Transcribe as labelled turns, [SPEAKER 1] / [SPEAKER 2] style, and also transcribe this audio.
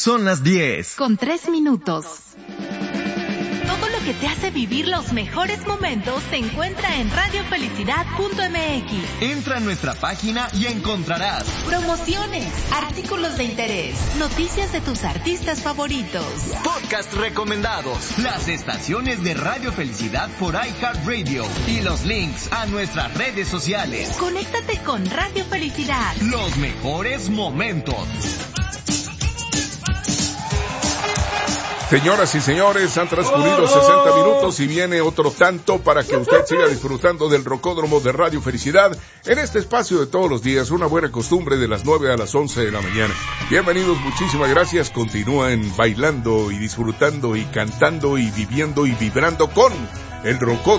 [SPEAKER 1] Son las 10.
[SPEAKER 2] Con 3 minutos. Todo lo que te hace vivir los mejores momentos se encuentra en radiofelicidad.mx.
[SPEAKER 1] Entra a nuestra página y encontrarás
[SPEAKER 2] promociones, artículos de interés, noticias de tus artistas favoritos,
[SPEAKER 1] podcast recomendados, las estaciones de Radio Felicidad por iHeartRadio y los links a nuestras redes sociales.
[SPEAKER 2] Conéctate con Radio Felicidad.
[SPEAKER 1] Los mejores momentos.
[SPEAKER 3] Señoras y señores, han transcurrido 60 minutos y viene otro tanto para que usted siga disfrutando del Rocódromo de Radio Felicidad en este espacio de todos los días, una buena costumbre de las 9 a las 11 de la mañana. Bienvenidos, muchísimas gracias. Continúen bailando y disfrutando y cantando y viviendo y vibrando con el Rocódromo